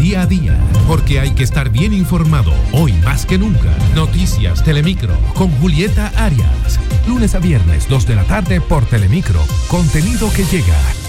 día a día, porque hay que estar bien informado, hoy más que nunca. Noticias Telemicro, con Julieta Arias. Lunes a viernes, 2 de la tarde por Telemicro. Contenido que llega.